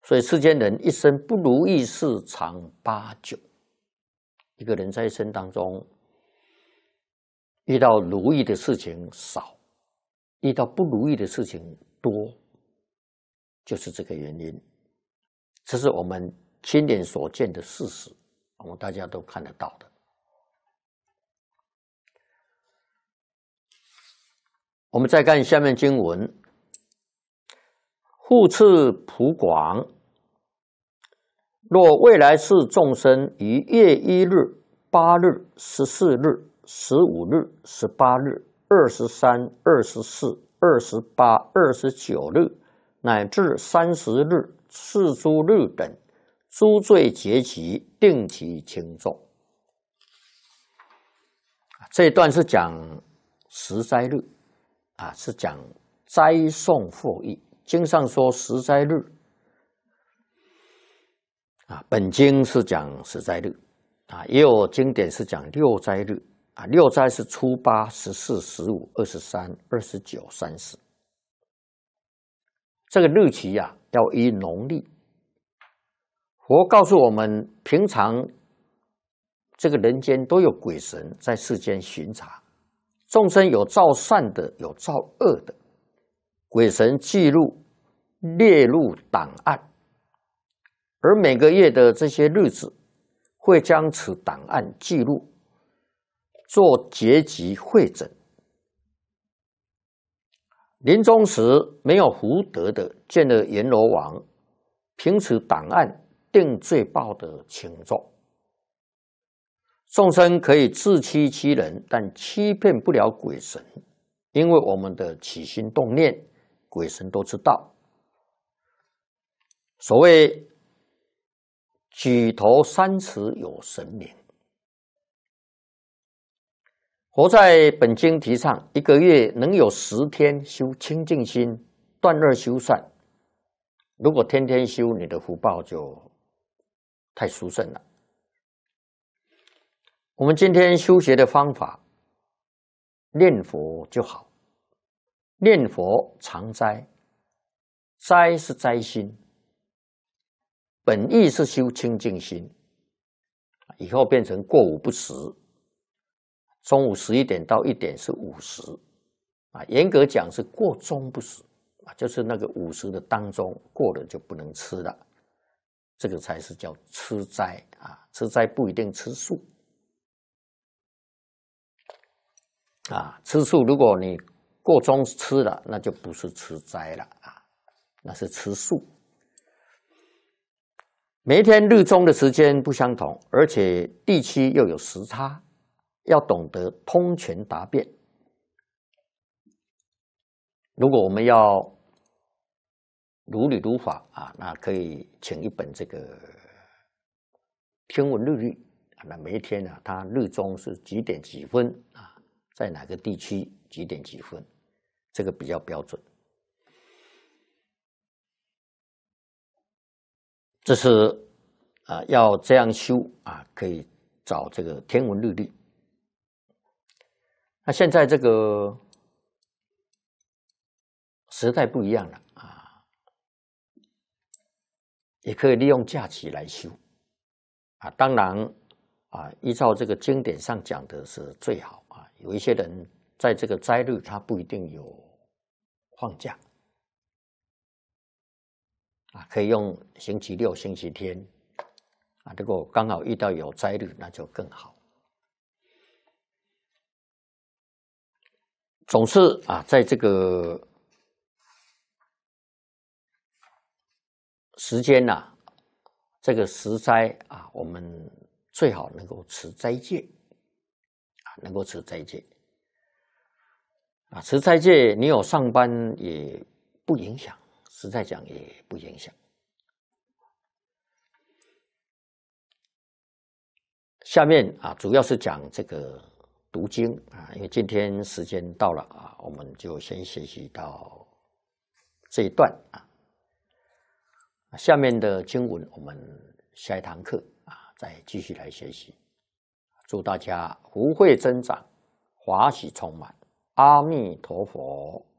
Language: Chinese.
所以世间人一生不如意事常八九。一个人在一生当中遇到如意的事情少，遇到不如意的事情多，就是这个原因。这是我们亲眼所见的事实，我们大家都看得到的。我们再看下面经文：复次普广，若未来世众生于月1日、8日、14日、15日、18日、23、24、28、29日，乃至30日、世诸日等，诸罪结集，定其轻重。这一段是讲十斋日啊，是讲斋颂获益。经上说十斋日啊，本经是讲十斋日啊，也有经典是讲六斋日啊。六斋是初8、14、15、23、29、30。这个日期啊，要依农历。佛告诉我们，平常这个人间都有鬼神在世间巡查，众生有造善的，有造恶的，鬼神记录列入档案，而每个月的这些日子，会将此档案记录，做结集汇整。临终时没有福德的，见了阎罗王，凭此档案定罪报的轻重。众生可以自欺欺人，但欺骗不了鬼神，因为我们的起心动念，鬼神都知道。所谓举头三尺有神明。佛在本经提倡，一个月能有10天修清净心，断恶修善。如果天天修，你的福报就太殊胜了。我们今天修学的方法，念佛就好。念佛常斋，斋是斋心，本意是修清净心。以后变成过午不食，中午11点到1点是午时啊，严格讲是过中不食啊，就是那个午时的当中过了就不能吃了，这个才是叫吃斋啊。吃斋不一定吃素啊，吃素如果你过中吃了，那就不是吃斋了啊，那是吃素。每一天日中的时间不相同，而且地区又有时差，要懂得通权达变。如果我们要如理如法啊，那可以请一本这个天文日历啊，那每一天啊，它日中是几点几分啊，在哪个地区几点几分，这个比较标准。这是要这样修啊，可以找这个天文日历。那现在这个时代不一样了啊，也可以利用假期来修啊。当然啊，依照这个经典上讲的是最好啊。有一些人在这个斋日，他不一定有放假啊，可以用星期六、星期天啊。如果刚好遇到有斋日，那就更好。总是啊，在这个时间呐，这个时斋啊，我们最好能够持斋戒啊，能够持斋戒啊。持斋戒，你有上班也不影响，实在讲也不影响。下面啊，主要是讲这个读经啊，因为今天时间到了啊，我们就先学习到这一段啊。下面的经文我们下一堂课啊再继续来学习。祝大家福慧增长，华喜充满。阿弥陀佛。